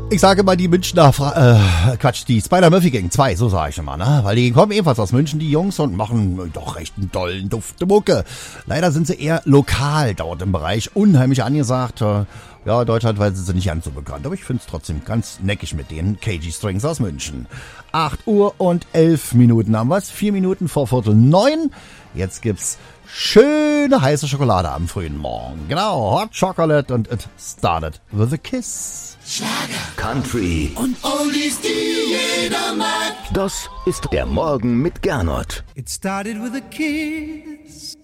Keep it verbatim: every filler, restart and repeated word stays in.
Ich sage mal die Münchner, Fra- äh, Quatsch, die Spider-Murphy Gang zwei, so sage ich immer, ne? Weil die kommen ebenfalls aus München, die Jungs, und machen doch recht einen tollen Duft Mucke. Leider sind sie eher lokal dort im Bereich, unheimlich angesagt. Äh, ja, deutschlandweit sind sie nicht ganz so bekannt, aber ich find's trotzdem ganz neckig mit denen. K G Strings aus München. acht Uhr und elf Minuten haben wir's, vier Minuten vor Viertel neun. Jetzt gibt's schöne heiße Schokolade am frühen Morgen. Genau, Hot Chocolate, und it started with a kiss. Schlager, Country und Oldies, die jeder mag. Das ist der Morgen mit Gernot. It started with a kiss.